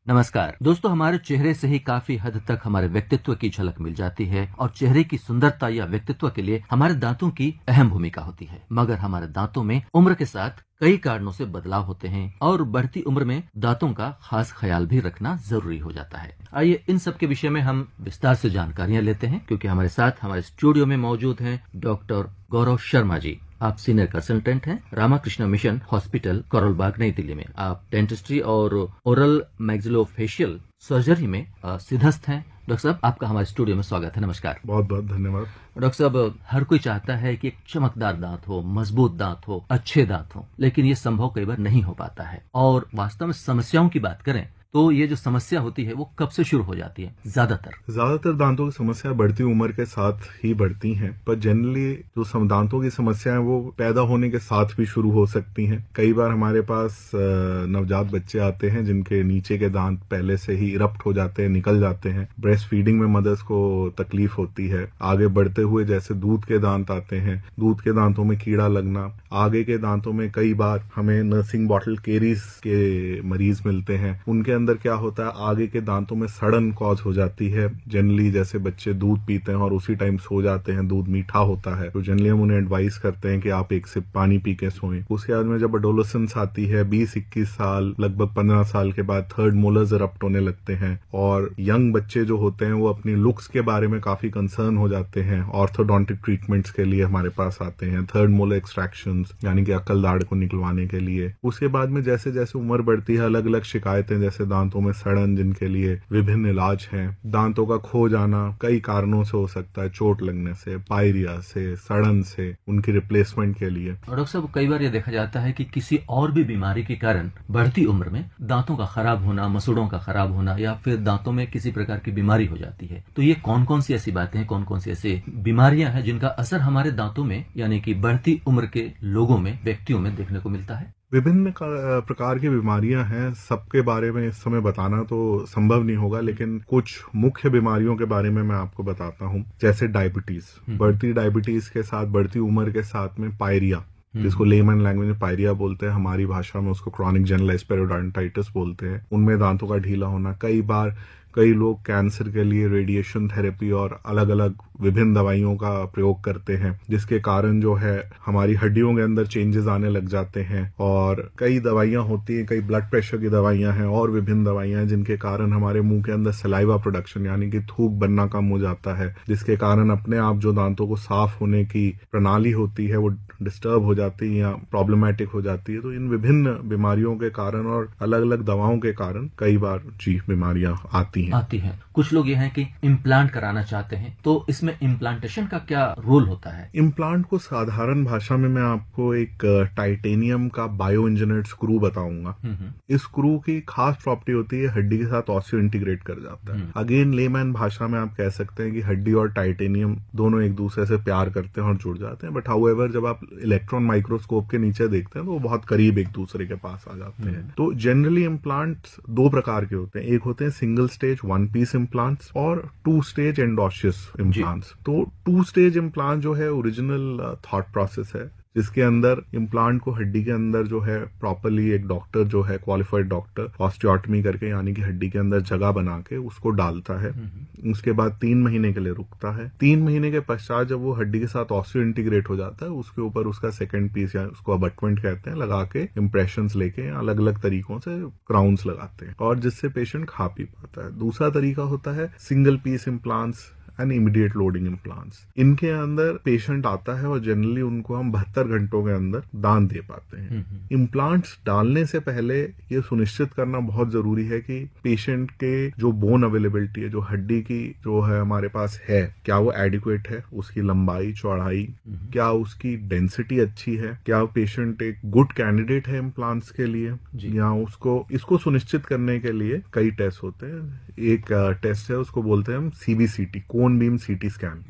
नमस्कार दोस्तों, हमारे चेहरे से ही काफी हद तक हमारे व्यक्तित्व की झलक मिल जाती है और चेहरे की सुंदरता या व्यक्तित्व के लिए हमारे दांतों की अहम भूमिका होती है। मगर हमारे दांतों में उम्र के साथ कई कारणों से बदलाव होते हैं और बढ़ती उम्र में दांतों का खास ख्याल भी रखना जरूरी हो जाता है। आइए इन सब के विषय में हम विस्तार से जानकारियां लेते हैं, क्योंकि हमारे साथ हमारे स्टूडियो में मौजूद हैं डॉक्टर गौरव शर्मा जी। आप सीनियर कंसल्टेंट हैं रामाकृष्ण मिशन हॉस्पिटल, करोल बाग, नई दिल्ली में। आप डेंटिस्ट्री और ओरल मैक्सिलोफेशियल सर्जरी में सिद्धस्थ हैं। डॉक्टर साहब, आपका हमारे स्टूडियो में स्वागत है। नमस्कार। बहुत बहुत धन्यवाद। डॉक्टर साहब, हर कोई चाहता है कि एक चमकदार दांत हो, मजबूत दांत हो, अच्छे दांत हो, लेकिन ये संभव कई बार नहीं हो पाता है। और वास्तव में समस्याओं की बात करें तो ये जो समस्या होती है वो कब से शुरू हो जाती है? ज्यादातर दांतों की समस्या बढ़ती उम्र के साथ ही बढ़ती हैं, पर जनरली जो दांतों की समस्या है वो पैदा होने के साथ भी शुरू हो सकती हैं। कई बार हमारे पास नवजात बच्चे आते हैं जिनके नीचे के दांत पहले से ही इरप्ट हो जाते हैं, निकल जाते हैं। ब्रेस्ट फीडिंग में मदर्स को तकलीफ होती है। आगे बढ़ते हुए जैसे दूध के दांत आते हैं, दूध के दांतों में कीड़ा लगना, आगे के दांतों में कई बार हमें नर्सिंग बॉटल केरीज के मरीज मिलते हैं। उनके अंदर क्या होता है, आगे के दांतों में सड़न कॉज हो जाती है। जनरली जैसे बच्चे दूध पीते हैं और उसी टाइम सो जाते हैं, दूध मीठा होता है, तो जनरली हम उन्हें एडवाइस करते हैं कि आप एक सिप पानी पी के सोएं। उसके बाद में जब एडोलेसेंस आती है, 20-21 साल, लगभग 15 साल के बाद थर्ड मोलर्स इरप्ट होने लगते हैं और यंग बच्चे जो होते हैं वो अपनी लुक्स के बारे में काफी कंसर्न हो जाते हैं। ऑर्थोडोंटिक ट्रीटमेंट्स के लिए हमारे पास आते हैं, थर्ड मोलर एक्सट्रैक्शंस यानी कि अक्ल दाढ़ को निकलवाने के लिए। उसके बाद में जैसे जैसे उम्र बढ़ती है, अलग अलग शिकायतें, जैसे दांतों में सड़न, जिनके लिए विभिन्न इलाज हैं। दांतों का खो जाना कई कारणों से हो सकता है, चोट लगने से, पायरिया से, सड़न से, उनकी रिप्लेसमेंट के लिए। और डॉक्टर साहब, कई बार ये देखा जाता है कि किसी और भी बीमारी के कारण बढ़ती उम्र में दांतों का खराब होना, मसूड़ों का खराब होना या फिर दांतों में किसी प्रकार की बीमारी हो जाती है। तो ये कौन कौन सी ऐसी बातें हैं, कौन कौन सी ऐसी बीमारियां हैं जिनका असर हमारे दांतों में यानी कि बढ़ती उम्र के लोगों में, व्यक्तियों में देखने को मिलता है? विभिन्न प्रकार की बीमारियां हैं, सबके बारे में इस समय बताना तो संभव नहीं होगा, लेकिन कुछ मुख्य बीमारियों के बारे में मैं आपको बताता हूं। जैसे डायबिटीज, बढ़ती डायबिटीज के साथ, बढ़ती उम्र के साथ में पायरिया, जिसको लेमन लैंग्वेज में पायरिया बोलते हैं, हमारी भाषा में उसको क्रॉनिक जनरलाइज पेरियोडोंटाइटिस बोलते हैं। उनमें दांतों का ढीला होना, कई लोग कैंसर के लिए रेडिएशन थेरेपी और अलग अलग विभिन्न दवाइयों का प्रयोग करते हैं, जिसके कारण जो है हमारी हड्डियों के अंदर चेंजेस आने लग जाते हैं। और कई दवाइयां होती हैं, कई ब्लड प्रेशर की दवाइयां हैं और विभिन्न दवाइयां हैं, जिनके कारण हमारे मुंह के अंदर सलाइवा प्रोडक्शन यानी कि थूक बनना कम हो जाता है, जिसके कारण अपने आप जो दांतों को साफ होने की प्रणाली होती है वो डिस्टर्ब हो जाती है या प्रॉब्लमेटिक हो जाती है। तो इन विभिन्न बीमारियों के कारण और अलग अलग दवाओं के कारण कई बार बीमारियां आती हैं। कुछ लोग ये हैं कि इम्प्लांट कराना चाहते हैं, तो इसमें इम्प्लांटेशन का क्या रोल होता है? इम्प्लांट को साधारण भाषा में मैं आपको एक टाइटेनियम का बायो इंजीनियर्ड स्क्रू बताऊंगा। इस स्क्रू की खास प्रॉपर्टी होती है, हड्डी के साथ ऑस्टियो इंटीग्रेट कर जाता है। अगेन लेमैन भाषा में आप कह सकते हैं कि हड्डी और टाइटेनियम दोनों एक दूसरे से प्यार करते हैं और जुड़ जाते हैं। बट हाउएवर जब आप इलेक्ट्रॉन माइक्रोस्कोप के नीचे देखते हैं तो वो बहुत करीब एक दूसरे के पास आ जाते हैं। तो जनरली इम्प्लांट्स दो प्रकार के होते हैं, एक होते हैं single stage one piece implants और टू स्टेज एंडोशियस इम्प्लांट्स। तो टू स्टेज इम्प्लांट जो है ओरिजिनल थॉट प्रोसेस है, जिसके अंदर इम्प्लांट को हड्डी के अंदर जो है प्रॉपरली एक डॉक्टर जो है क्वालिफाइड डॉक्टर ऑस्टियोटमी करके यानी कि हड्डी के अंदर जगह बना के उसको डालता है। उसके बाद 3 महीने के लिए रुकता है। 3 महीने के पश्चात जब वो हड्डी के साथ ऑस्टियो इंटीग्रेट हो जाता है, उसके ऊपर उसका सेकंड पीस या उसको अबटमेंट कहते हैं लगा के इम्प्रेशंस लेके अलग अलग तरीकों से क्राउन्स लगाते हैं और जिससे पेशेंट खा पी पाता है। दूसरा तरीका होता है single piece implants and immediate loading implants. इनके अंदर पेशेंट आता है और जनरली उनको हम 72 घंटों के अंदर दांत दे पाते हैं। इम्प्लांट्स डालने से पहले ये सुनिश्चित करना बहुत जरूरी है कि पेशेंट के जो बोन अवेलेबिलिटी है, जो हड्डी की जो है हमारे पास है, क्या वो एडिक्वेट है, उसकी लंबाई चौड़ाई, क्या उसकी डेंसिटी अच्छी है, क्या पेशेंट एक गुड कैंडिडेट है इम्प्लांट्स के लिए, या इसको सुनिश्चित करने के लिए कई टेस्ट होते हैं। एक टेस्ट है उसको बोलते हैं हम CBCT, कोन बीम CT स्कैन।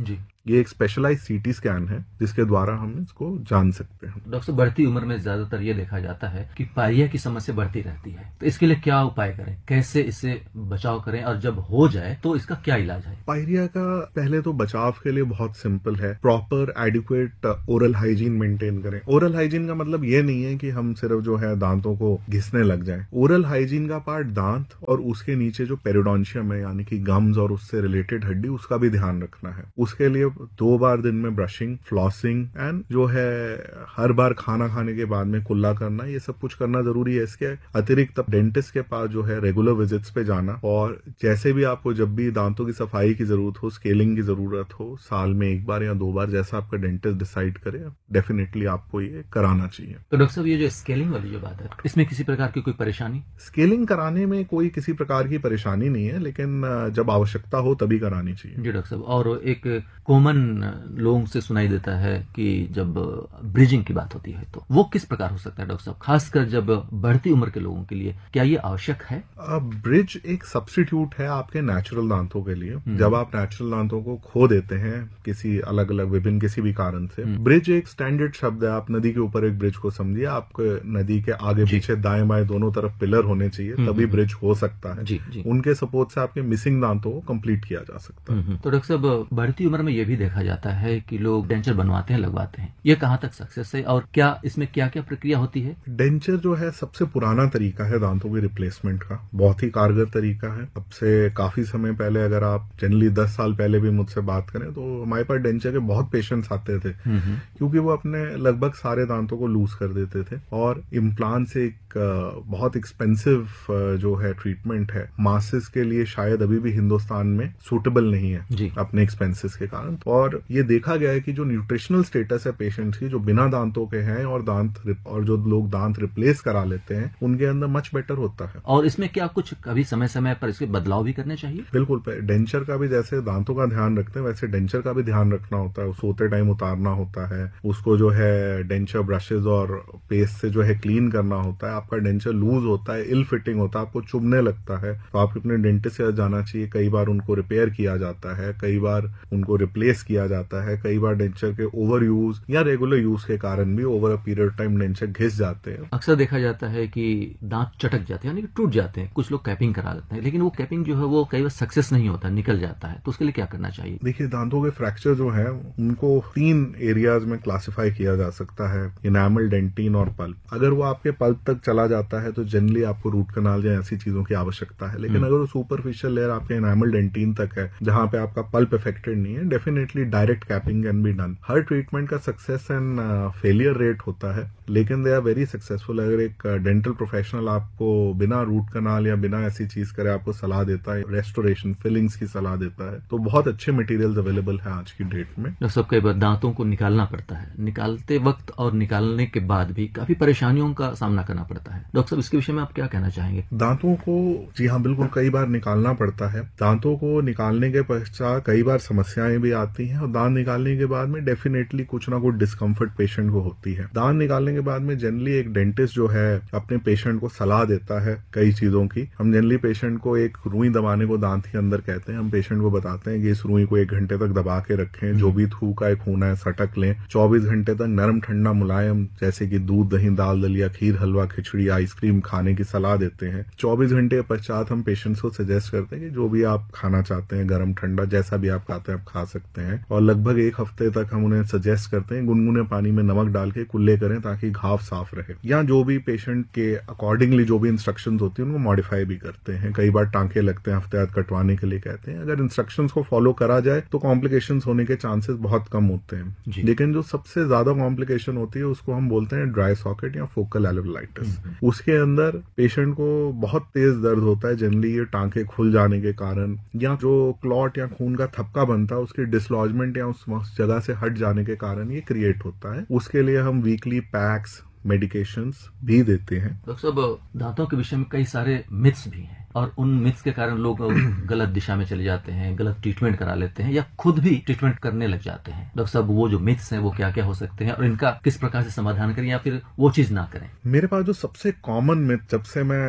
ये एक स्पेशलाइज सीटी स्कैन है जिसके द्वारा हम इसको जान सकते हैं। डॉक्टर, बढ़ती उम्र में ज्यादातर ये देखा जाता है कि पायरिया की समस्या बढ़ती रहती है, तो इसके लिए क्या उपाय करें, कैसे इससे बचाव करें, और जब हो जाए तो इसका क्या इलाज है? पायरिया का पहले तो बचाव के लिए बहुत सिंपल है, proper adequate oral hygiene maintain करें। ओरल हाइजीन का मतलब ये नहीं है कि हम सिर्फ जो है दांतों को घिसने लग जाएं। ओरल हाइजीन का पार्ट दांत और उसके नीचे जो पेरिडोंशियम है यानी कि गम्स और उससे रिलेटेड हड्डी, उसका भी ध्यान रखना है। उसके लिए 2 बार दिन में ब्रशिंग, फ्लॉसिंग एंड जो है हर बार खाना खाने के बाद में कुल्ला करना, ये सब कुछ करना जरूरी है। इसके अतिरिक्त डेंटिस्ट के पास जो है रेगुलर विजिट्स पे जाना, और जैसे भी आपको जब भी दांतों की सफाई की जरूरत हो, स्केलिंग की जरूरत हो, साल में 1 बार या 2 बार जैसा आपका डेंटिस्ट डिसाइड करे, डेफिनेटली आपको ये कराना चाहिए। तो डॉक्टर साहब, ये जो स्केलिंग वाली जो बात है, इसमें किसी प्रकार की कोई परेशानी? स्केलिंग कराने में कोई किसी प्रकार की परेशानी नहीं है, लेकिन जब आवश्यकता हो तभी करानी चाहिए। जी डॉक्टर साहब, और एक कॉमन लोगों से सुनाई देता है कि जब ब्रिजिंग की बात होती है तो वो किस प्रकार हो सकता है डॉक्टर साहब, खासकर जब बढ़ती उम्र के लोगों के लिए क्या ये आवश्यक है? ब्रिज एक सब्स्टिट्यूट है आपके नेचुरल दांतों के लिए। जब आप नेचुरल दांतों को खो देते हैं किसी अलग अलग विभिन्न किसी भी कारण से, ब्रिज एक स्टैंडर्ड शब्द है। आप नदी के ऊपर एक ब्रिज को समझिए, आपके नदी के आगे पीछे दाएं बाएं दोनों तरफ पिलर होने चाहिए, तभी ब्रिज हो सकता है। जी। उनके सपोर्ट से आपके मिसिंग दांतों को कंप्लीट किया जा सकता है। तो डॉक्टर साहब, बढ़ती उम्र में ये भी देखा जाता है कि लोग डेंचर बनवाते हैं, लगवाते हैं, ये कहाँ तक सक्सेस है और क्या इसमें क्या क्या प्रक्रिया होती है? डेंचर जो है सबसे पुराना तरीका है दांतों की रिप्लेसमेंट का, बहुत ही कारगर तरीका है। अब से काफी समय पहले, अगर आप जनरली 10 साल पहले भी मुझसे बात करें तो हमारे पास डेंचर के बहुत पेशेंट्स आते थे, क्योंकि वो अपने लगभग सारे दांतों को लूज कर देते थे। और इम्प्लांट से एक बहुत एक्सपेंसिव जो है ट्रीटमेंट है, मासेस के लिए शायद अभी भी हिंदुस्तान में सूटेबल नहीं है अपने एक्सपेंसेस के कारण। और ये देखा गया है कि जो न्यूट्रिशनल स्टेटस है पेशेंट्स की, जो बिना दांतों के हैं और जो लोग दांत रिप्लेस करा लेते हैं, उनके अंदर मच बेटर होता है। और इसमें क्या कुछ कभी समय समय पर इसके बदलाव भी करने चाहिए? बिल्कुल, डेंचर का भी जैसे दांतों का ध्यान रखते हैं वैसे डेंचर का भी ध्यान रखना होता है। सोते टाइम उतारना होता है, उसको जो है डेंचर ब्रशेज और पेस्ट से जो है क्लीन करना होता है। आपका डेंचर लूज होता है, इल फिटिंग होता है, आपको चुभने लगता है, तो आपको अपने डेंटिस्ट से जाना चाहिए। कई बार उनको रिपेयर किया जाता है, कई बार उनको रिप्लेस किया जाता है, कई बार डेंचर के ओवर यूज या रेगुलर यूज के कारण भी over a period time denture घिस जाते हैं। अक्सर देखा जाता है कि दांत चटक जाते हैं, यानी कि टूट जाते हैं। कुछ लोग कैपिंग करा लेते हैं, लेकिन वो कैपिंग जो है वो कई बार सक्सेस नहीं होता, निकल जाता है, तो उसके लिए क्या करना चाहिए? देखिए, दांतों के फ्रैक्चर जो है उनको 3 एरियाज में क्लासिफाई किया जा सकता है, इनामल, डेंटिन और पल्प। अगर वो आपके पल्प तक चला जाता है तो जनरली आपको रूट कनाल या ऐसी चीजों की आवश्यकता है। लेकिन अगर वो सुपरफिशियल लेयर आपके इनामल डेंटिन तक है, जहां पे आपका पल्प इफेक्टेड नहीं है, definitely direct capping can be done. Her treatment का सक्सेस एंड फेलियर रेट होता है, लेकिन दे आर वेरी सक्सेसफुल। अगर एक डेंटल प्रोफेशनल आपको बिना रूट कनाल या बिना ऐसी चीज करे आपको सलाह देता है, रेस्टोरेशन, फिलिंग्स की सलाह देता है, तो बहुत अच्छे मटेरियल्स अवेलेबल है आज की डेट में। डॉक्टर साहब, कई बार दांतों को निकालना पड़ता है, निकालते वक्त और निकालने के बाद भी काफी परेशानियों का सामना करना पड़ता है। डॉक्टर साहब, इसके विषय में आप क्या कहना चाहेंगे? दांतों को, जी हाँ, बिल्कुल कई बार निकालना पड़ता है। दांतों को निकालने के पश्चात कई बार समस्याएं भी आती हैं, और दांत निकालने के बाद में डेफिनेटली कुछ ना कुछ डिस्कम्फर्ट पेशेंट को होती है। दांत निकालने के बाद में जनरली एक डेंटिस्ट जो है अपने पेशेंट को सलाह देता है कई चीजों की। हम जनरली पेशेंट को एक रुई दबाने को दांत के अंदर कहते हैं। हम पेशेंट को बताते हैं कि इस रुई को 1 घंटे तक दबा के रखें, जो भी थूका है खूना है सटक लें, 24 घंटे तक नरम ठंडा मुलायम, जैसे कि दूध, दही, दाल, दलिया, खीर, हलवा, खिचड़ी, आइसक्रीम खाने की सलाह देते हैं। 24 घंटे के पश्चात हम पेशेंट्स को सजेस्ट करते हैं कि जो भी आप खाना चाहते हैं, गर्म ठंडा जैसा भी आप खाते हैं आप खा सकते हैं। और लगभग 1 हफ्ते तक हम उन्हें सजेस्ट करते हैं गुनगुने पानी में नमक डाल के कुल्ले करें, ताकि घाव साफ रहे। या जो भी पेशेंट के अकॉर्डिंगली जो भी इंस्ट्रक्शंस होती है उनको मॉडिफाई भी करते हैं। कई बार टांके लगते हैं, हफ्ते बाद कटवाने के लिए कहते हैं। अगर इंस्ट्रक्शंस को फॉलो करा जाए तो कॉम्प्लिकेशंस होने के चांसेस बहुत कम होते हैं। लेकिन जो सबसे ज्यादा कॉम्प्लिकेशन होती है उसको हम बोलते हैं ड्राई सॉकेट या फोकल एल्वेओलाइटिस। उसके अंदर पेशेंट को बहुत तेज दर्द होता है, जनरली ये टांके खुल जाने के कारण, या जो क्लॉट या खून का थपका बनता है उसकी डिसलॉजमेंट या उस जगह से हट जाने के कारण ये क्रिएट होता है। उसके लिए हम वीकली पैक्स, मेडिकेशंस भी देते हैं। डॉक्टर साहब, दांतों के विषय में कई सारे मिथ्स भी हैं, और उन मिथ्स के कारण लोग गलत दिशा में चले जाते हैं, गलत ट्रीटमेंट करा लेते हैं, या खुद भी ट्रीटमेंट करने लग जाते हैं। डॉक्टर साहब, वो जो मिथ्स हैं वो क्या क्या हो सकते हैं, और इनका किस प्रकार से समाधान करें, या फिर वो चीज ना करें? मेरे पास जो सबसे कॉमन मिथ जब से मैं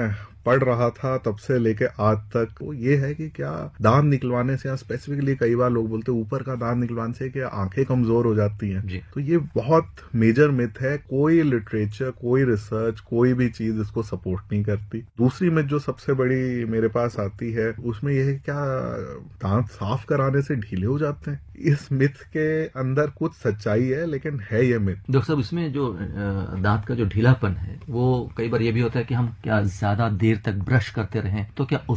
पढ़ रहा था तब से लेके आज तक, वो ये है कि क्या दांत निकलवाने से, स्पेसिफिकली कई बार लोग बोलते हैं ऊपर का दांत निकलवाने से क्या आंखें कमजोर हो जाती हैं, तो ये बहुत मेजर मिथ है। कोई लिटरेचर, कोई रिसर्च, कोई भी चीज इसको सपोर्ट नहीं करती। दूसरी मिथ जो सबसे बड़ी मेरे पास आती है उसमें यह है कि क्या दांत साफ कराने से ढीले हो जाते हैं। इस मिथ के अंदर कुछ सच्चाई है, लेकिन है ये मिथ। डॉक्टर साहब, इसमें जो दांत का जो ढीलापन है वो कई बार ये भी होता है कि हम क्या ज्यादा देर तक ब्रश करते रहें तो क्या